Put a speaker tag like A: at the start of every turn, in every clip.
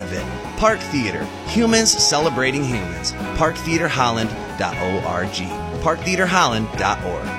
A: of it. Park Theater, humans celebrating humans. ParkTheaterHolland.org. ParkTheaterHolland.org.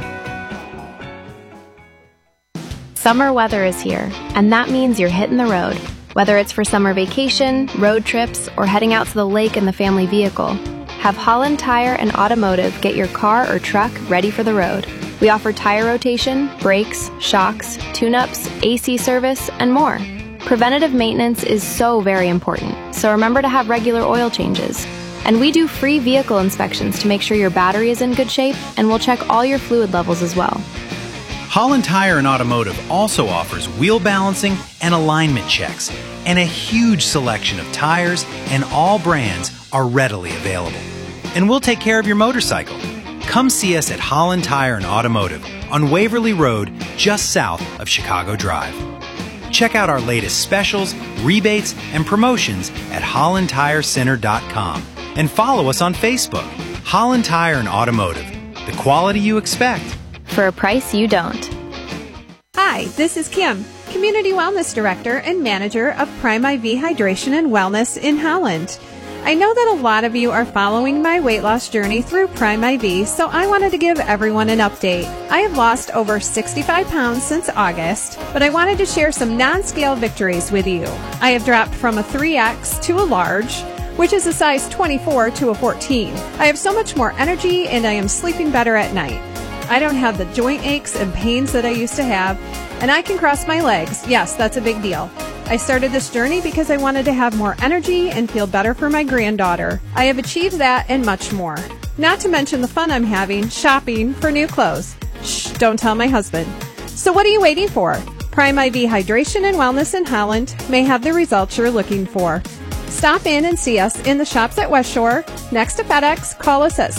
B: Summer weather is here, and that means you're hitting the road. Whether it's for summer vacation, road trips, or heading out to the lake in the family vehicle, have Holland Tire and Automotive get your car or truck ready for the road. We offer tire rotation, brakes, shocks, tune-ups, AC service, and more. Preventative maintenance is so very important, so remember to have regular oil changes. And we do free vehicle inspections to make sure your battery is in good shape, and we'll check all your fluid levels as well.
C: Holland Tire and Automotive also offers wheel balancing and alignment checks, and a huge selection of tires and all brands are readily available. And we'll take care of your motorcycle. Come see us at Holland Tire and Automotive on Waverly Road, just south of Chicago Drive. Check out our latest specials, rebates, and promotions at hollandtirecenter.com and follow us on Facebook. Holland Tire and Automotive, the quality you expect
B: for a price you don't.
D: Hi, this is Kim, Community Wellness Director and Manager of Prime IV Hydration and Wellness in Holland. I know that a lot of you are following my weight loss journey through Prime IV, so I wanted to give everyone an update. I have lost over 65 pounds since August, but I wanted to share some non-scale victories with you. I have dropped from a 3X to a large, which is a size 24 to a 14. I have so much more energy and I am sleeping better at night. I don't have the joint aches and pains that I used to have, and I can cross my legs. Yes, that's a big deal. I started this journey because I wanted to have more energy and feel better for my granddaughter. I have achieved that and much more. Not to mention the fun I'm having shopping for new clothes. Shh, don't tell my husband. So what are you waiting for? Prime IV Hydration and Wellness in Holland may have the results you're looking for. Stop in and see us in the shops at West Shore, next to FedEx. Call us at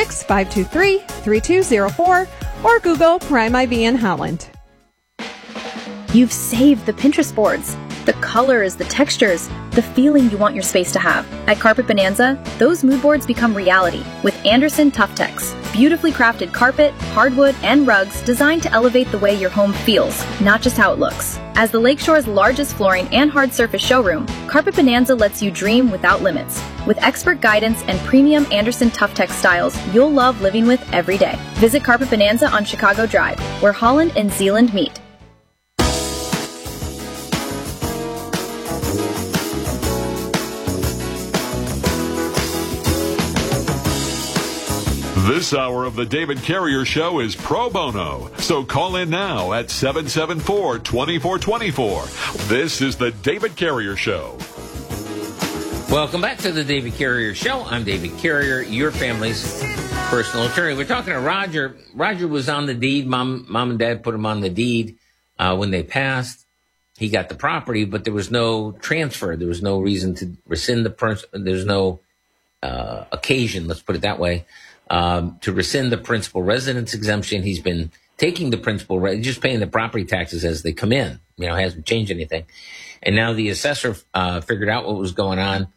D: 616-523-3204 or Google Prime IV in Holland.
E: You've saved the Pinterest boards, the colors, the textures, the feeling you want your space to have. At Carpet Bonanza, those mood boards become reality with Anderson Tuftex. Beautifully crafted carpet, hardwood, and rugs designed to elevate the way your home feels, not just how it looks. As the Lakeshore's largest flooring and hard surface showroom, Carpet Bonanza lets you dream without limits. With expert guidance and premium Anderson Tuftex styles you'll love living with every day. Visit Carpet Bonanza on Chicago Drive, where Holland and Zeeland meet.
F: This hour of the David Carrier Show is pro bono, so call in now at 774-2424. This is the David Carrier Show.
G: Welcome back to the David Carrier Show. I'm David Carrier, your family's personal attorney. We're talking to Roger. Roger was on the deed. Mom and Dad put him on the deed when they passed. He got the property, but there was no transfer. There was no reason to rescind there's no occasion, let's put it that way, to rescind the principal residence exemption. He's been taking the principal, just paying the property taxes as they come in. Hasn't changed anything. And now the assessor figured out what was going on.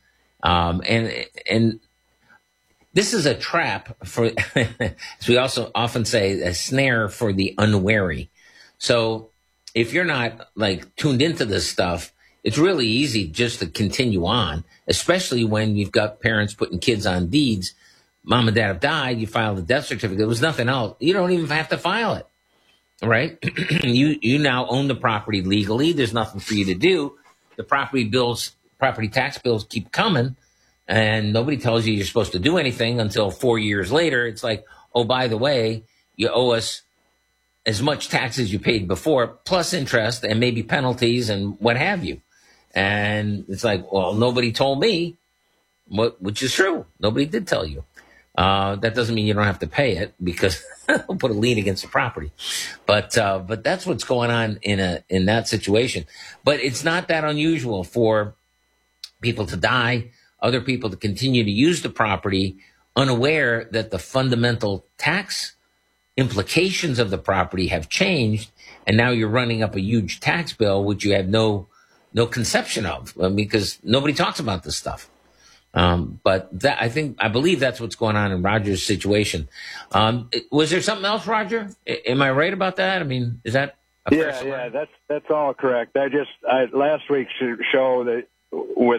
G: And this is a trap for, as we also often say, a snare for the unwary. So if you're not tuned into this stuff, it's really easy just to continue on, especially when you've got parents putting kids on deeds. Mom and dad have died. You filed a death certificate. There was nothing else. You don't even have to file it, right? You now own the property legally. There's nothing for you to do. The property tax bills keep coming, and nobody tells you you're supposed to do anything until 4 years later. It's like, oh, by the way, you owe us as much tax as you paid before, plus interest and maybe penalties and what have you. And it's like, well, nobody told me, which is true. Nobody did tell you. That doesn't mean you don't have to pay it because they'll put a lien against the property. But that's what's going on in that situation. But it's not that unusual for people to die, other people to continue to use the property, unaware that the fundamental tax implications of the property have changed, and now you're running up a huge tax bill, which you had no conception of, because nobody talks about this stuff. But I believe that's what's going on in Roger's situation. Was there something else, Roger? Am I right about that? I mean, is that a fair story?
H: Yeah, that's all correct. Last week's show that with